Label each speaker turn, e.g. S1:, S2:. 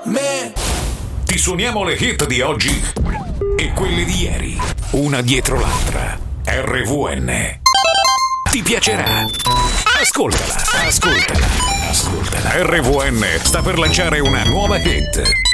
S1: me.
S2: Ti suoniamo le hit di oggi e quelle di ieri, una dietro l'altra. RVN. Ti piacerà? Ascoltala. RVN sta per lanciare una nuova hit.